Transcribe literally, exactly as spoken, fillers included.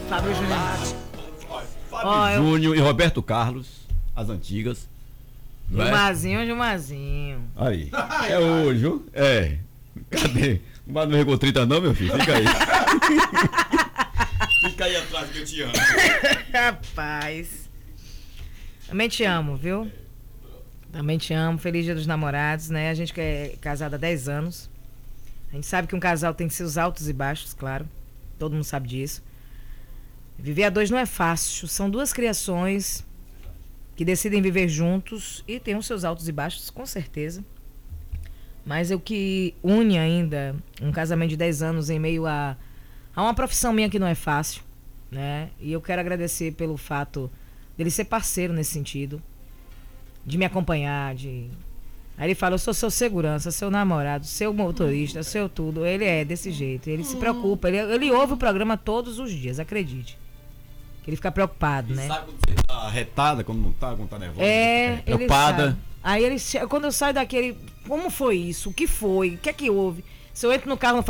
Fábio Júnior. Fábio Ó, eu- Júnior e Roberto Carlos, as antigas. Não é? Gilmarzinho, Gilmarzinho. Aí. É hoje, viu? É. Cadê? Não vai no Regou trinta não, meu filho? Fica aí. Fica aí atrás que eu te amo. Rapaz. Também te amo, viu? Também te amo. Feliz Dia dos Namorados, né? A gente que é casado há dez anos. A gente sabe que um casal tem seus altos e baixos, claro. Todo mundo sabe disso. Viver a dois não é fácil. São duas criações que decidem viver juntos e tem os seus altos e baixos, com certeza. Mas o que une ainda um casamento de dez anos em meio a, a uma profissão minha que não é fácil, né? E eu quero agradecer pelo fato dele ser parceiro nesse sentido, de me acompanhar, de... Aí ele fala, eu sou seu segurança, seu namorado, seu motorista, seu tudo. Ele é desse jeito, ele se preocupa, ele, ele ouve o programa todos os dias, acredite. Que ele fica preocupado, E né? sabe quando você tá retada, quando não tá, quando tá nervosa? É, ele preocupada. sabe. Aí ele, che- quando eu saio daqui, ele, como foi isso? O que foi? O que é que houve? Se eu entro no carro, não